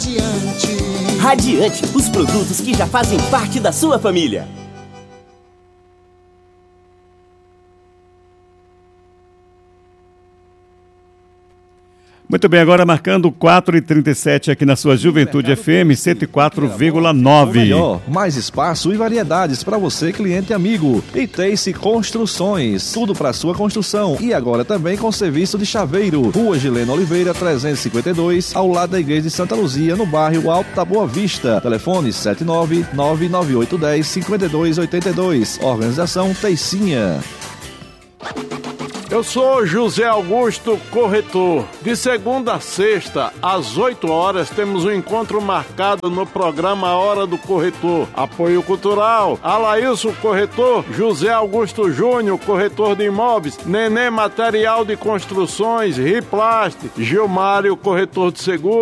Radiante, os produtos que já fazem parte da sua família. Muito bem, agora marcando 4h37 aqui na sua Juventude FM 104,9. Melhor, mais espaço e variedades para você, cliente amigo. E Teice Construções, tudo para sua construção. E agora também com serviço de chaveiro. Rua Gileno Oliveira, 352, ao lado da Igreja de Santa Luzia, no bairro Alto da Boa Vista. Telefone 79998105282. Organização Teicinha. Eu sou José Augusto, corretor. De segunda a sexta, às 8 horas, temos um encontro marcado no programa A Hora do Corretor. Apoio cultural, Alailson, corretor, José Augusto Júnior, corretor de imóveis, Nenê, material de construções, Riplast, Gilmário, corretor de seguro.